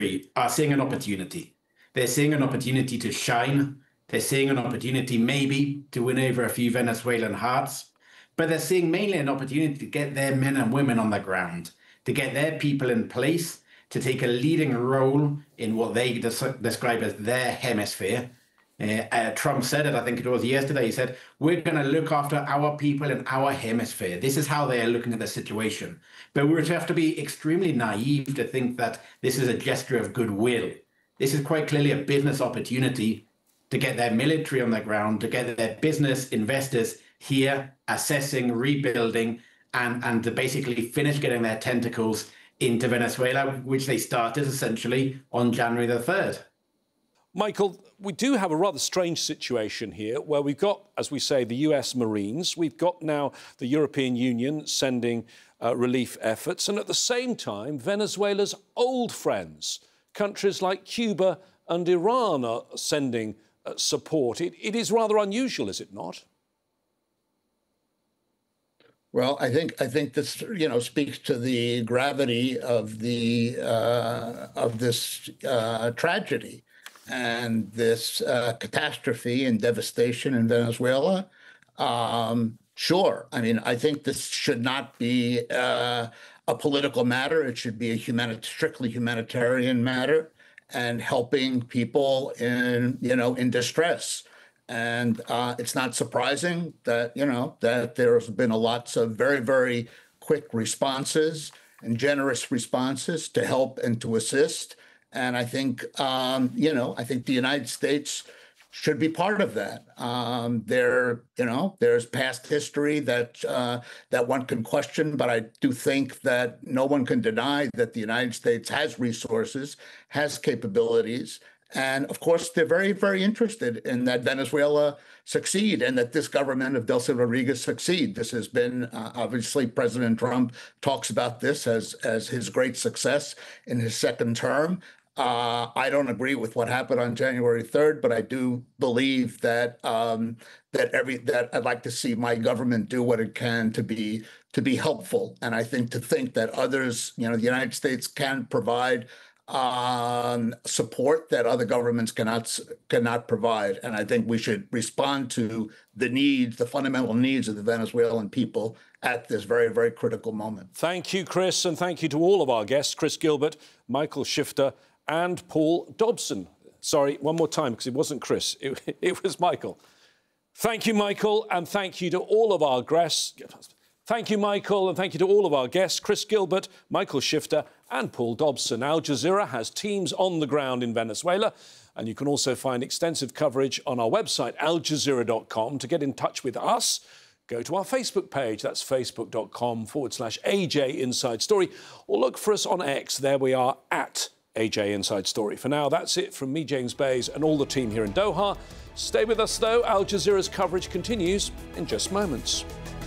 are seeing an opportunity. They're seeing an opportunity to shine. They're seeing an opportunity maybe to win over a few Venezuelan hearts, but they're seeing mainly an opportunity to get their men and women on the ground, to get their people in place, to take a leading role in what they describe as their hemisphere. Trump said it, I think it was yesterday, he said, we're going to look after our people in our hemisphere. This is how they are looking at the situation. But we would have to be extremely naive to think that this is a gesture of goodwill. This is quite clearly a business opportunity to get their military on the ground, to get their business investors here, assessing, rebuilding, and to basically finish getting their tentacles into Venezuela, which they started essentially on January the 3rd. Michael, we do have a rather strange situation here where we've got, as we say, the US Marines. We've got now the European Union sending relief efforts. And at the same time, Venezuela's old friends, countries like Cuba and Iran, are sending support. It is rather unusual, is it not? Well, I think this, speaks to the gravity of the of this tragedy and this catastrophe and devastation in Venezuela. Sure, I mean, I think this should not be a political matter. It should be a strictly humanitarian matter, and helping people in distress. And it's not surprising that, that there's been lots of very, very quick responses and generous responses to help and to assist. And I think, I think the United States should be part of that. There's past history that one can question, but I do think that no one can deny that the United States has resources, has capabilities. And of course, they're very, very interested in that Venezuela succeed and that this government of Delcy Rodriguez succeed. This has been, obviously, President Trump talks about this as his great success in his second term. I don't agree with what happened on January 3rd, but I do believe that that I'd like to see my government do what it can to be helpful. And I think that others, the United States can provide support that other governments cannot provide. And I think we should respond to the fundamental needs of the Venezuelan people at this very, very critical moment. Thank you, Chris, and thank you to all of our guests, Chris Gilbert, Michael Shifter, and Paul Dobson. Sorry, one more time, because it wasn't Chris, it was Michael. Thank you, Michael, and thank you to all of our guests. Thank you, Michael, and thank you to all of our guests, Chris Gilbert, Michael Shifter and Paul Dobson. Al Jazeera has teams on the ground in Venezuela, and you can also find extensive coverage on our website, aljazeera.com. To get in touch with us, go to our Facebook page. That's facebook.com/AJ Inside Story, or look for us on X. There we are, at AJ Inside Story. For now, that's it from me, James Bays, and all the team here in Doha. Stay with us, though. Al Jazeera's coverage continues in just moments.